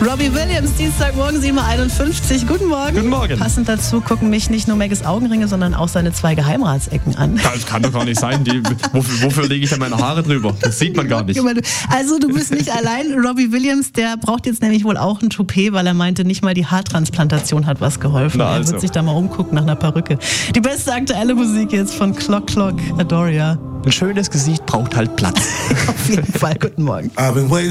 Robbie Williams, Dienstagmorgen 7.51 Uhr. Guten Morgen. Guten Morgen. Passend dazu gucken mich nicht nur Megges Augenringe, sondern auch seine 2 Geheimratsecken an. Das kann doch gar nicht sein. Wofür lege ich denn meine Haare drüber? Das sieht man gar nicht. Also du bist nicht allein. Robbie Williams, der braucht jetzt nämlich wohl auch ein Toupet, weil er meinte, nicht mal die Haartransplantation hat was geholfen. Er wird sich da mal umgucken nach einer Perücke. Die beste aktuelle Musik jetzt von Clock Clock, Adoria. Ein schönes Gesicht braucht halt Platz. Auf jeden Fall. Guten Morgen.